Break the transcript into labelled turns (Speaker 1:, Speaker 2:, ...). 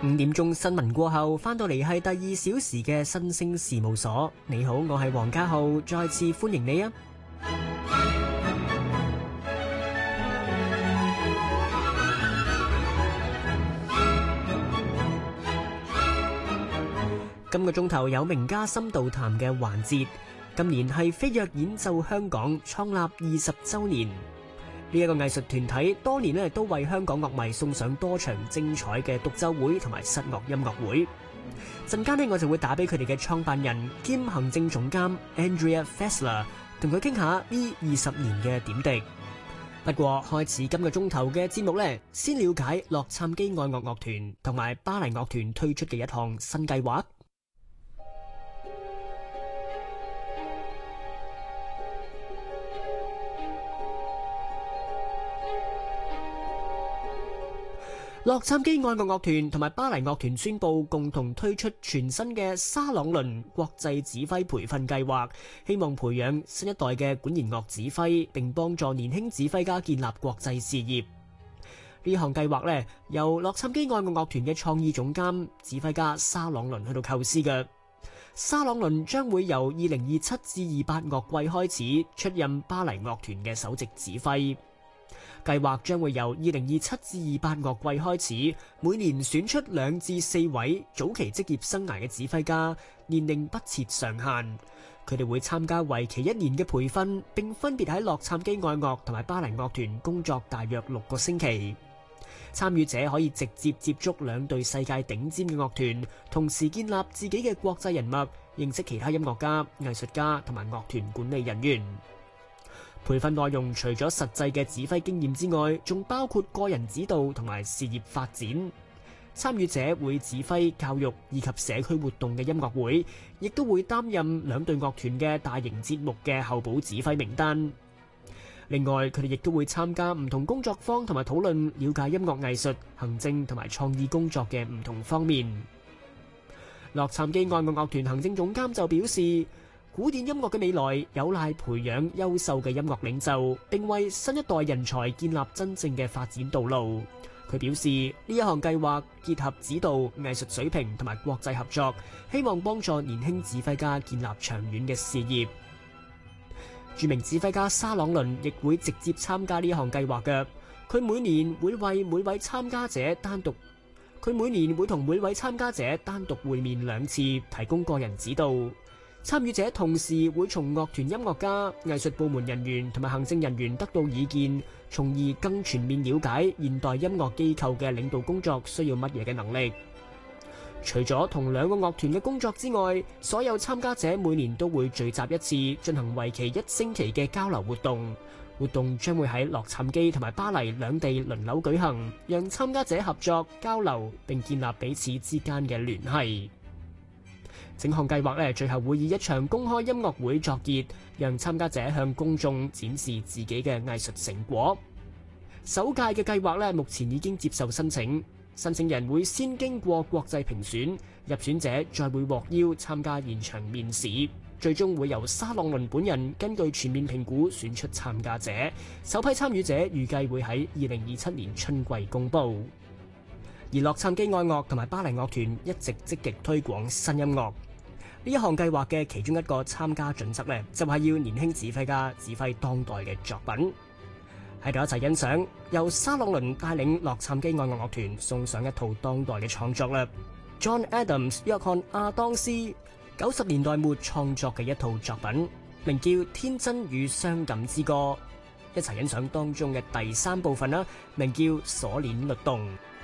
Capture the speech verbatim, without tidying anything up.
Speaker 1: 五點鐘新聞過後，翻到嚟係第二小時嘅新星事務所。你好，我係黃家浩，再次歡迎你啊！今個鐘頭有名家深度談嘅環節。今年係飛躍演奏香港創立二十週年。呢一個藝術團體多年咧都為香港樂迷送上多場精彩嘅獨奏會同埋室樂音樂會。陣間呢，我就會打俾佢哋嘅創辦人兼行政總監 Andrea Fessler， 同佢傾下呢二十年嘅點滴。不過開始今個鐘頭嘅節目呢，先了解洛杉磯愛樂樂團同埋巴黎樂團推出嘅一項新計劃。洛杉磯愛樂樂團同埋巴黎樂團宣布共同推出全新嘅沙朗倫國際指揮培訓計劃，希望培養新一代嘅管弦樂指揮，並幫助年輕指揮家建立國際事業。呢項計劃呢，由洛杉磯愛樂樂團嘅創意總監、指揮家沙朗倫去到構思嘅。沙朗倫將會由二零二七至二八樂季開始出任巴黎樂團嘅首席指揮。計劃將會由二零二七至二八樂季開始，每年選出兩至四位早期職業生涯嘅指揮家，年齡不設上限。佢哋會參加為期一年嘅培訓，並分別喺洛杉磯愛樂同埋巴黎樂團工作大約六個星期。參與者可以直接接觸兩隊世界頂尖嘅樂團，同時建立自己嘅國際人脈，認識其他音樂家、藝術家同埋樂團管理人員。培訓內容除咗實際嘅指揮經驗之外，仲包括個人指導同埋事業發展。參與者會指揮教育以及社區活動嘅音樂會，亦都會擔任兩隊樂團嘅大型節目嘅候補指揮名單。另外，佢哋亦都會參加唔同工作坊同埋討論，了解音樂藝術、行政同埋創意工作嘅唔同方面。洛杉磯愛樂樂團行政總監就表示，古典音樂嘅未來有賴培養優秀嘅音樂領袖，並為新一代人才建立真正嘅發展道路。佢表示，呢一項計劃結合指導、藝術水平同埋國際合作，希望幫助年輕指揮家建立長遠嘅事業。著名指揮家沙朗倫亦會直接參加呢一項計劃嘅。佢每年會為每位參加者單獨，佢每年會同每位參加者單獨會面兩次，提供個人指導。參與者同時會從樂團音樂家、藝術部門人員同埋行政人員得到意見，從而更全面了解現代音樂機構嘅領導工作需要乜嘢嘅能力。除咗同兩個樂團嘅工作之外，所有參加者每年都會聚集一次，進行為期一星期嘅交流活動。活動將會喺洛杉磯同埋巴黎兩地輪流舉行，讓參加者合作交流並建立彼此之間嘅聯繫。整項計劃咧，最後會以一場公開音樂會作結，讓參加者向公眾展示自己嘅藝術成果。首屆嘅計劃咧，目前已經接受申請，申請人會先經過國際評選，入選者再會獲邀參加現場面試，最終會由沙朗倫本人根據全面評估選出參加者。首批參與者預計會喺二零二七年春季公佈。而洛杉磯愛樂同埋巴黎樂團一直積極推廣新音樂。呢一項計劃嘅其中一個參加準則呢，就係要年輕指揮家指揮當代嘅作品。喺度一齊欣賞由沙朗倫帶領洛杉磯愛樂樂團送上一套當代嘅創作啦。John Adams 約翰亞當斯九十年代末創作嘅一套作品，名叫《天真與傷感之歌》。一齊欣賞當中嘅第三部分啦，名叫《鎖鏈律動》。